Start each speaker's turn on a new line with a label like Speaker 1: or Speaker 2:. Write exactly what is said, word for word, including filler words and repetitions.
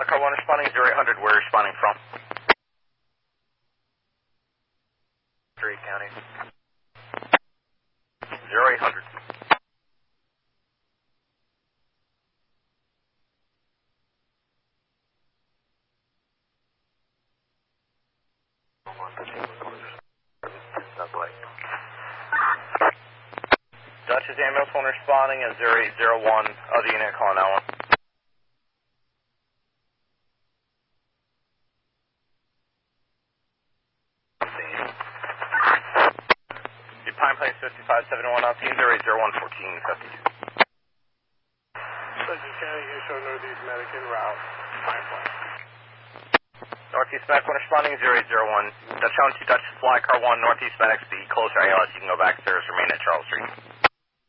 Speaker 1: Car one responding zero eight hundred, where are you responding from? Three County. zero eight hundred. Dutchess ambulance one responding at zero eight zero one, other unit calling that one. Your Pine Place fifty-five seventy-one out team zero eight zero one fourteen fifty-two.
Speaker 2: Dutchess County, you show Northeast Medic en route, Pine Place.
Speaker 1: Northeast Medic one responding zero eight zero one. Dutch one two Dutch Fly Car one, Northeast Medic, the closer A L S, you can go back stairs, remain at Charles Street.